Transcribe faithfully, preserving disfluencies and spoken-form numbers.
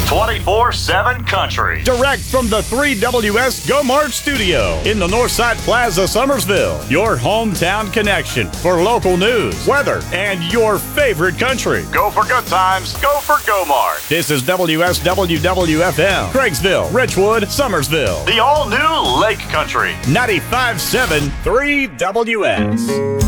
twenty-four seven Country. Direct from the three W S Go Mart studio in the Northside Plaza, Summersville. Your hometown connection for local news, weather, and your favorite country. Go for good times. Go for Go Mart. This is W S W W F M, Craigsville, Richwood, Summersville. The all-new Lake Country. ninety-five point seven three W S.